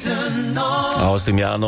Aus dem Jahr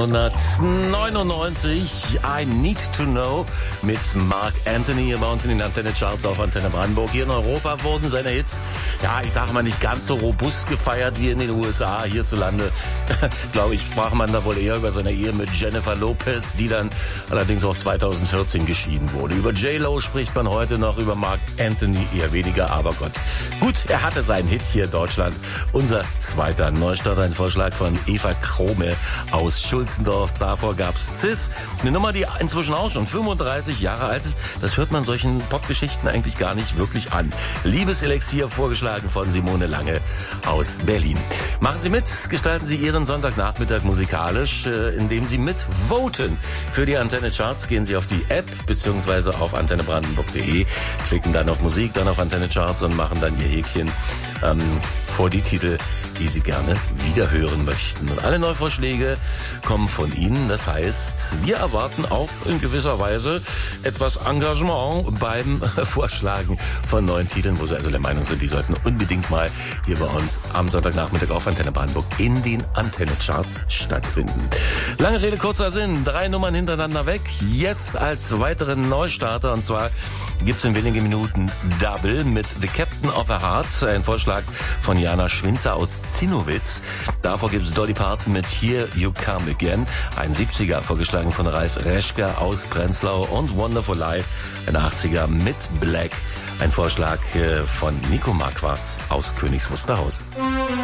1999, I Need to Know mit Mark Anthony hier bei uns in den Antenne-Charts auf Antenne Brandenburg. Hier in Europa wurden seine Hits, ja, ich sage mal, nicht ganz so robust gefeiert wie in den USA. Hierzulande, glaube ich, sprach man da wohl eher über seine Ehe mit Jennifer Lopez, die dann allerdings auch 2014 geschieden wurde. Über J-Lo spricht man heute noch, über Mark Anthony eher weniger, aber Gott. Gut, er hatte seinen Hit hier in Deutschland. Unser zweiter Neustart, ein Vorschlag von Eva Krome aus Schulzendorf. Davor gab's Cis, eine Nummer, die inzwischen auch schon 35 Jahre alt ist. Das hört man solchen Popgeschichten eigentlich gar nicht wirklich an. Liebeselixier, vorgeschlagen von Simone Lange aus Berlin. Machen Sie mit, gestalten Sie Ihren Sonntagnachmittag musikalisch, indem Sie mitvoten. Für die Antenne Charts gehen Sie auf die App bzw. auf antennebrandenburg.de, klicken dann auf Musik, dann auf Antenne Charts und machen dann Ihr Häkchen vor die Titel, die Sie gerne wiederhören möchten. Und alle Neuvorschläge kommen von Ihnen. Das heißt, wir erwarten auch in gewisser Weise etwas Engagement beim Vorschlagen von neuen Titeln, wo Sie also der Meinung sind, die sollten unbedingt mal hier bei uns am Sonntagnachmittag auf Antenne Brandenburg in den Antenne-Charts stattfinden. Lange Rede, kurzer Sinn. 3 Nummern hintereinander weg. Jetzt als weiteren Neustarter, und zwar gibt's in wenigen Minuten Double mit The Captain of a Heart, ein Vorschlag von Jana Schwinzer aus Zinnowitz. Davor gibt's Dolly Parton mit Here You Come Again, ein 70er, vorgeschlagen von Ralf Reschke aus Prenzlau, und Wonderful Life, ein 80er mit Black, ein Vorschlag von Nico Marquardt aus Königs Wusterhausen.